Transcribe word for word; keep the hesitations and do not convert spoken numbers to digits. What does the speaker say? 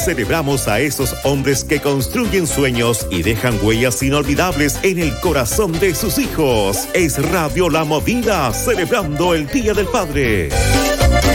Celebramos a esos hombres que construyen sueños y dejan huellas inolvidables en el corazón de sus hijos. Es Radio La Movida, celebrando el Día del Padre.